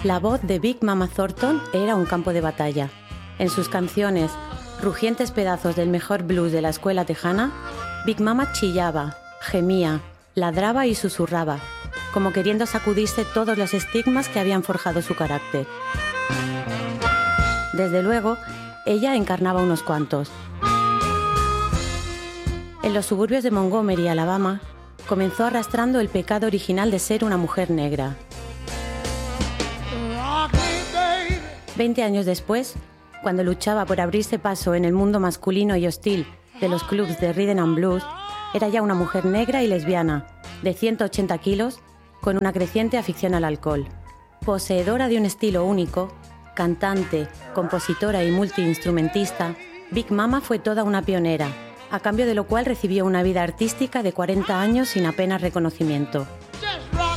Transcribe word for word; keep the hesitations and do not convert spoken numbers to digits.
La voz de Big Mama Thornton era un campo de batalla. En sus canciones, rugientes pedazos del mejor blues de la escuela tejana, Big Mama chillaba, gemía, ladraba y susurraba, como queriendo sacudirse todos los estigmas que habían forjado su carácter. Desde luego, ella encarnaba unos cuantos. En los suburbios de Montgomery, Alabama, comenzó arrastrando el pecado original de ser una mujer negra. Veinte años después, cuando luchaba por abrirse paso en el mundo masculino y hostil de los clubs de rhythm and blues, era ya una mujer negra y lesbiana, de ciento ochenta kilos, con una creciente afición al alcohol. Poseedora de un estilo único, cantante, compositora y multiinstrumentista, Big Mama fue toda una pionera, a cambio de lo cual recibió una vida artística de cuarenta años sin apenas reconocimiento.